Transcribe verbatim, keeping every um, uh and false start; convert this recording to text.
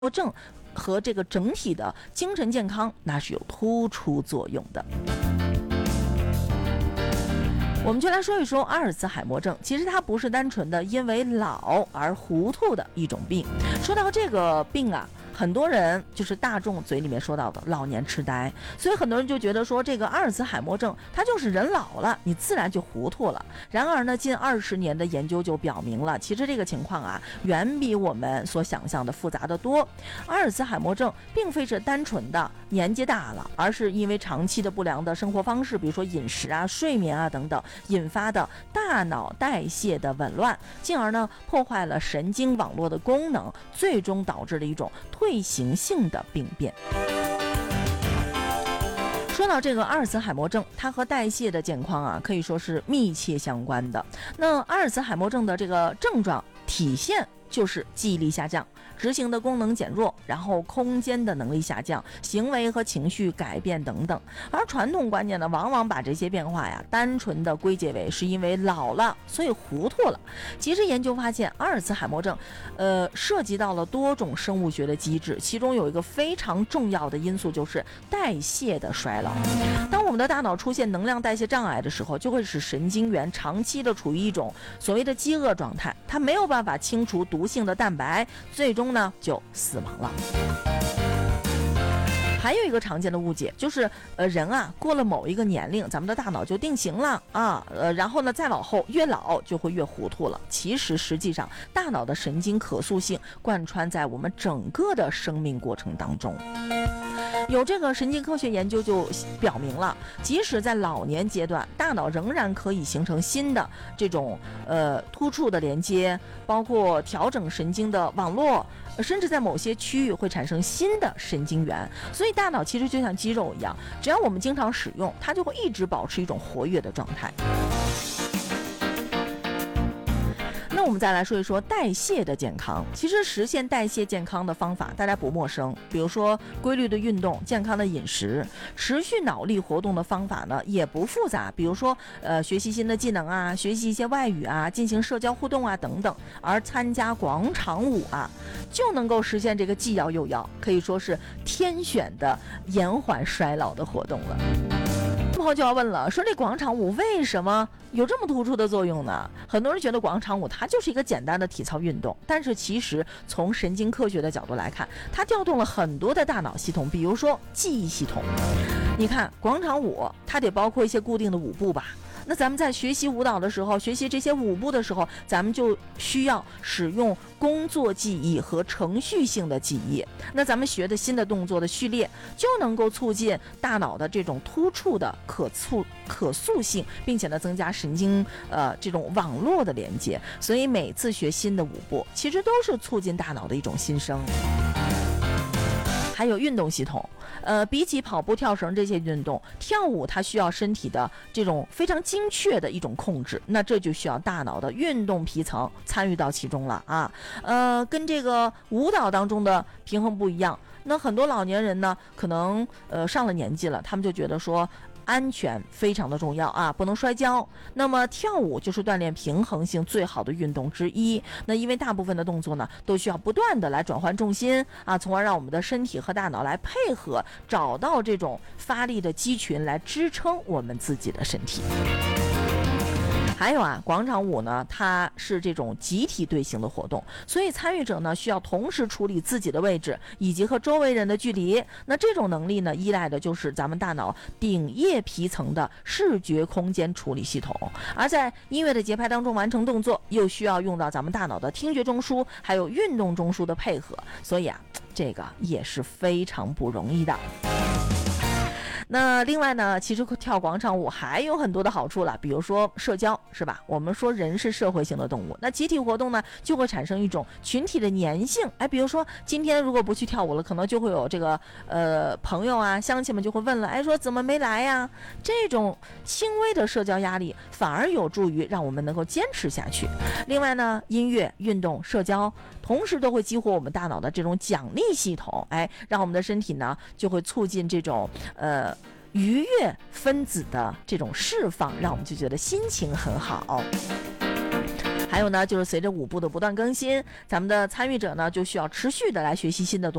症和这个整体的精神健康那是有突出作用的。我们就来说一说阿尔茨海默症，其实它不是单纯的因为老而糊涂的一种病。说到这个病啊，很多人就是大众嘴里面说到的老年痴呆，所以很多人就觉得说这个阿尔茨海默症它就是人老了你自然就糊涂了。然而呢，近二十年的研究就表明了，其实这个情况啊远比我们所想象的复杂的多。阿尔茨海默症并非是单纯的年纪大了，而是因为长期的不良的生活方式，比如说饮食啊、睡眠啊等等引发的大脑代谢的紊乱，进而呢破坏了神经网络的功能，最终导致了一种退行性的病变。说到这个阿尔茨海默症，它和代谢的健康啊可以说是密切相关的。那阿尔茨海默症的这个症状体现就是记忆力下降，执行的功能减弱，然后空间的能力下降，行为和情绪改变等等。而传统观念呢，往往把这些变化呀单纯的归结为是因为老了所以糊涂了。其实研究发现，阿尔茨海默症呃涉及到了多种生物学的机制，其中有一个非常重要的因素就是代谢的衰老。当我们的大脑出现能量代谢障碍的时候，就会使神经元长期的处于一种所谓的饥饿状态，它没有办法清除毒性的蛋白，最终呢就死亡了。还有一个常见的误解就是，呃，人啊过了某一个年龄，咱们的大脑就定型了啊，呃，然后呢再往后越老就会越糊涂了。其实实际上，大脑的神经可塑性贯穿在我们整个的生命过程当中。有这个神经科学研究就表明了，即使在老年阶段，大脑仍然可以形成新的这种呃突触的连接，包括调整神经的网络，甚至在某些区域会产生新的神经元。所以大脑其实就像肌肉一样，只要我们经常使用，它就会一直保持一种活跃的状态。那我们再来说一说代谢的健康。其实实现代谢健康的方法大家不陌生，比如说规律的运动、健康的饮食。持续脑力活动的方法呢也不复杂，比如说呃学习新的技能啊，学习一些外语啊，进行社交互动啊等等。而参加广场舞啊，就能够实现这个既要又要，可以说是天选的延缓衰老的活动了。然后就要问了，说这广场舞为什么有这么突出的作用呢？很多人觉得广场舞它就是一个简单的体操运动，但是其实从神经科学的角度来看，它调动了很多的大脑系统，比如说记忆系统。你看广场舞它得包括一些固定的舞步吧，那咱们在学习舞蹈的时候，学习这些舞步的时候，咱们就需要使用工作记忆和程序性的记忆。那咱们学的新的动作的序列，就能够促进大脑的这种突触的可促可塑性，并且呢增加神经呃这种网络的连接。所以每次学新的舞步，其实都是促进大脑的一种新生。还有运动系统，呃，比起跑步、跳绳这些运动，跳舞它需要身体的这种非常精确的一种控制，那这就需要大脑的运动皮层参与到其中了啊。呃，跟这个舞蹈当中的平衡不一样，那很多老年人呢，可能呃上了年纪了，他们就觉得说，安全非常的重要啊，不能摔跤。那么跳舞就是锻炼平衡性最好的运动之一。那因为大部分的动作呢，都需要不断的来转换重心啊，从而让我们的身体和大脑来配合，找到这种发力的肌群来支撑我们自己的身体。还有啊，广场舞呢，它是这种集体队形的活动，所以参与者呢需要同时处理自己的位置以及和周围人的距离。那这种能力呢，依赖的就是咱们大脑顶叶皮层的视觉空间处理系统。而在音乐的节拍当中完成动作，又需要用到咱们大脑的听觉中枢还有运动中枢的配合，所以啊，这个也是非常不容易的。那另外呢，其实跳广场舞还有很多的好处了，比如说社交，是吧？我们说人是社会性的动物，那集体活动呢，就会产生一种群体的粘性。哎，比如说今天如果不去跳舞了，可能就会有这个呃朋友啊、乡亲们就会问了，哎，说怎么没来呀？这种轻微的社交压力反而有助于让我们能够坚持下去。另外呢，音乐、运动、社交，同时都会激活我们大脑的这种奖励系统，哎，让我们的身体呢就会促进这种呃。愉悦分子的这种释放，让我们就觉得心情很好。 还有呢，就是随着舞步的不断更新，咱们的参与者呢就需要持续的来学习新的东西。